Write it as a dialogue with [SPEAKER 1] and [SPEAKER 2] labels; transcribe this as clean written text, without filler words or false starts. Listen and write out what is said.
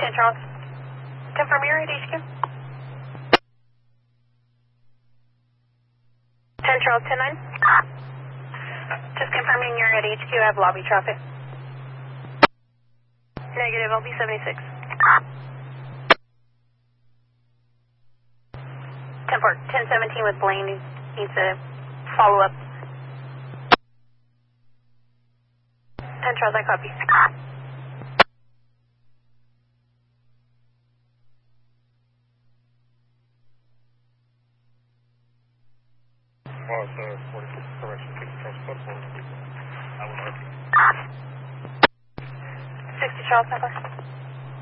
[SPEAKER 1] 10 Charles. Confirm you're at HQ. 10 Charles, 10-9. Just confirming you're at HQ. I have lobby traffic. Negative, I'll be 76. 1017 with Blaine needs to follow up. 10 Charles, I copy.
[SPEAKER 2] Well, it's 46 correction, 6 Charles, code 4. I will
[SPEAKER 1] 60 Charles, number.